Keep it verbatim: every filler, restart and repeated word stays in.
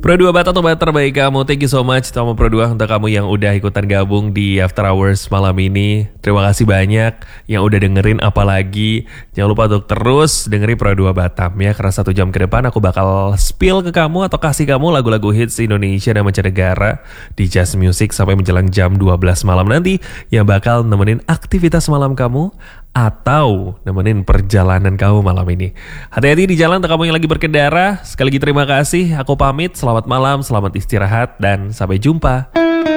Pro dua Bata tempat terbaik kamu. Thank you so much sama Pro dua untuk kamu yang udah ikutan gabung di After Hours malam ini. Terima kasih banyak yang udah dengerin, apalagi jangan lupa untuk terus dengerin Pro dua Batam ya, karena satu jam ke depan aku bakal spill ke kamu atau kasih kamu lagu-lagu hits Indonesia dan mancanegara di Jazz Music sampai menjelang jam dua belas malam nanti, yang bakal nemenin aktivitas malam kamu atau nemenin perjalanan kamu malam ini. Hati-hati di jalan untuk kamu yang lagi berkendara. Sekali lagi terima kasih. Aku pamit. Selamat malam, selamat istirahat, dan sampai jumpa.